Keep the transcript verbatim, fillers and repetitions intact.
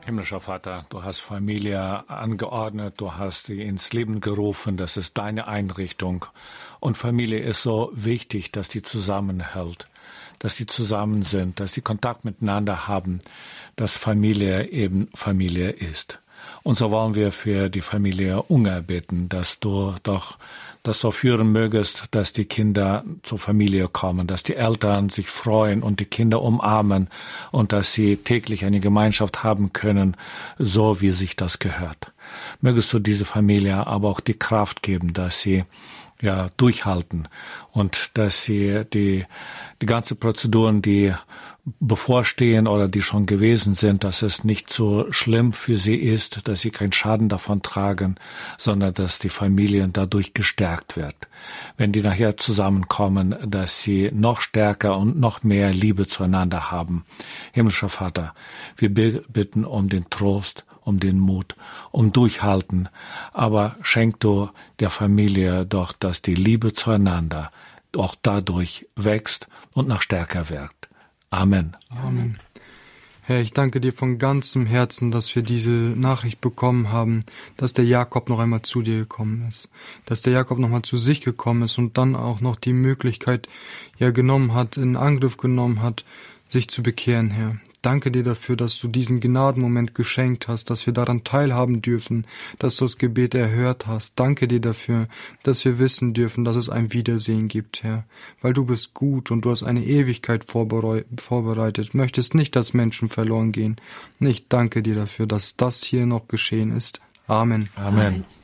Himmlischer Vater, du hast Familie angeordnet, du hast sie ins Leben gerufen, das ist deine Einrichtung. Und Familie ist so wichtig, dass die zusammenhält, dass die zusammen sind, dass sie Kontakt miteinander haben, dass Familie eben Familie ist. Und so wollen wir für die Familie Unger bitten, dass du doch das so führen mögest, dass die Kinder zur Familie kommen, dass die Eltern sich freuen und die Kinder umarmen und dass sie täglich eine Gemeinschaft haben können, so wie sich das gehört. Mögest du diese Familie aber auch die Kraft geben, dass sie ja durchhalten und dass sie die die ganze Prozeduren, die bevorstehen oder die schon gewesen sind, dass es nicht so schlimm für sie ist, dass sie keinen Schaden davon tragen, sondern dass die Familien dadurch gestärkt wird. Wenn die nachher zusammenkommen, dass sie noch stärker und noch mehr Liebe zueinander haben. Himmlischer Vater, wir bitten um den Trost, um den Mut, um Durchhalten. Aber schenk du der Familie doch, dass die Liebe zueinander auch dadurch wächst und noch stärker wirkt. Amen. Amen. Herr, ich danke dir von ganzem Herzen, dass wir diese Nachricht bekommen haben, dass der Jakob noch einmal zu dir gekommen ist, dass der Jakob noch mal zu sich gekommen ist und dann auch noch die Möglichkeit ja genommen hat, in Angriff genommen hat, sich zu bekehren, Herr. Danke dir dafür, dass du diesen Gnadenmoment geschenkt hast, dass wir daran teilhaben dürfen, dass du das Gebet erhört hast. Danke dir dafür, dass wir wissen dürfen, dass es ein Wiedersehen gibt, Herr. Weil du bist gut und du hast eine Ewigkeit vorbereitet. Möchtest nicht, dass Menschen verloren gehen. Ich danke dir dafür, dass das hier noch geschehen ist. Amen. Amen.